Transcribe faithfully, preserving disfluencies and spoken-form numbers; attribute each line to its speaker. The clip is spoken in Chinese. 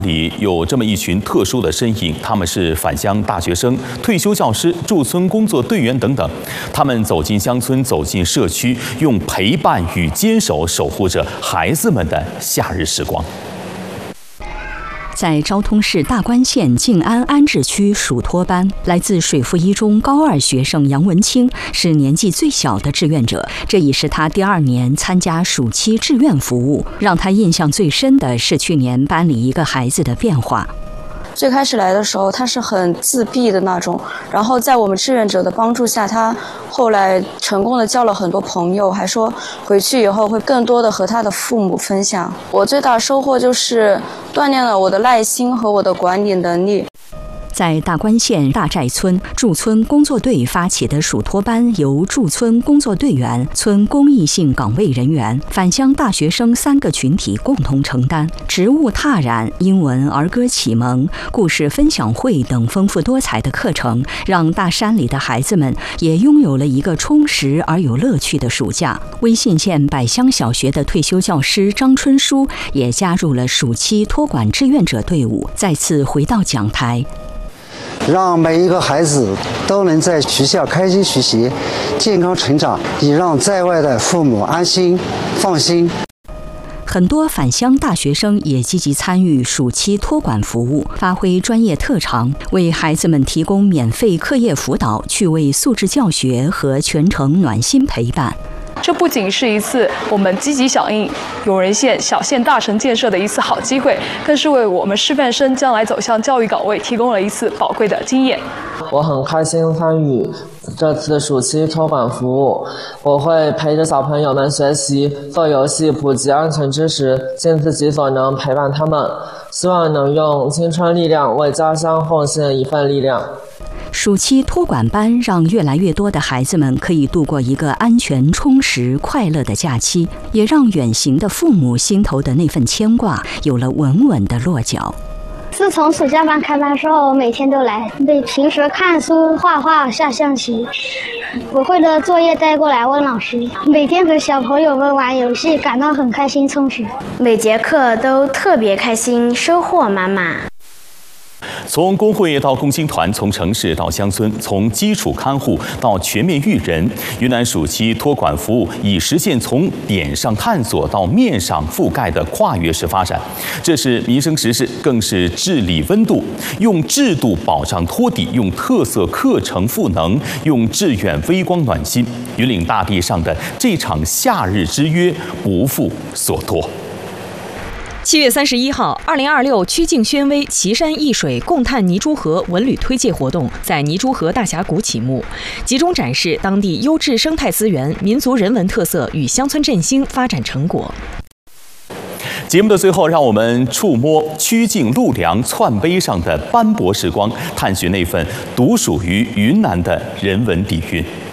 Speaker 1: 里有这么一群特殊的身影，他们是返乡大学生、退休教师、驻村工作队员等等。他们走进乡村，走进社区，用陪伴与坚守守护着孩子们的夏日时光。
Speaker 2: 在昭通市大关县静安安置区暑托班，来自水富一中高二学生杨文清是年纪最小的志愿者，这已是他第二年参加暑期志愿服务。让他印象最深的是去年班里一个孩子的变化。
Speaker 3: 最开始来的时候，他是很自闭的那种，然后在我们志愿者的帮助下，他后来成功的交了很多朋友，还说回去以后会更多的和他的父母分享。我最大的收获就是锻炼了我的耐心和我的管理能力。
Speaker 2: 在大关县大寨村驻村工作队发起的暑托班，由驻村工作队员、村公益性岗位人员、返乡大学生三个群体共同承担。植物踏染、英文儿歌启蒙、故事分享会等丰富多彩的课程，让大山里的孩子们也拥有了一个充实而有乐趣的暑假。威信县百乡小学的退休教师张春书也加入了暑期托管志愿者队伍，再次回到讲台。
Speaker 4: 让每一个孩子都能在学校开心学习、健康成长，也让在外的父母安心放心。
Speaker 2: 很多返乡大学生也积极参与暑期托管服务，发挥专业特长，为孩子们提供免费课业辅导、趣味素质教学和全程暖心陪伴。
Speaker 5: 这不仅是一次我们积极响应永仁县小县大城建设的一次好机会，更是为我们师范生将来走向教育岗位提供了一次宝贵的经验。
Speaker 6: 我很开心参与这次暑期托管服务，我会陪着小朋友们学习、做游戏、普及安全知识，尽自己所能陪伴他们，希望能用青春力量为家乡奉献一份力量。
Speaker 2: 暑期托管班让越来越多的孩子们可以度过一个安全、充实、快乐的假期，也让远行的父母心头的那份牵挂有了稳稳的落脚。
Speaker 7: 自从暑假班开班之后，我每天都来，对平时看书、画画、下象棋，不会的作业带过来问老师，每天和小朋友们玩游戏，感到很开心充实。
Speaker 8: 每节课都特别开心，收获满满。
Speaker 1: 从工会到共青团，从城市到乡村，从基础看护到全面育人，云南暑期托管服务已实现从点上探索到面上覆盖的跨越式发展。这是民生实事，更是治理温度。用制度保障托底，用特色课程赋能，用志愿微光暖心。云岭大地上的这场夏日之约，不负所托。
Speaker 9: 七月三十一号，二零二六曲靖宣威岐山易水共探泥珠河文旅推介活动在泥珠河大峡谷启幕，集中展示当地优质生态资源、民族人文特色与乡村振兴发展成果。
Speaker 1: 节目的最后，让我们触摸曲靖陆梁窜碑上的斑驳时光，探寻那份独属于云南的人文底蕴。